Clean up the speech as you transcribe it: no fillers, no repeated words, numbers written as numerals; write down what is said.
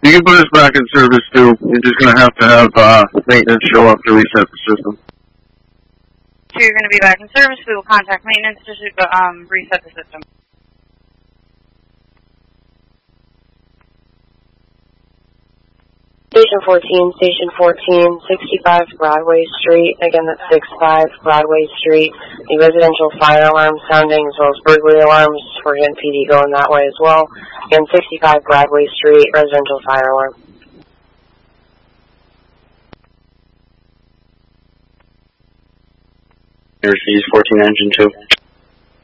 You can put us back in service too. You're just gonna have maintenance show up to reset the system. So you're going to be back in service. We will contact maintenance to reset the system. Station 14, 65 Broadway Street. Again, that's 65 Broadway Street. The residential fire alarm sounding as well as burglary alarms. We're getting PD going that way as well. Again, 65 Broadway Street, residential fire alarm. Here's 14 engine 2.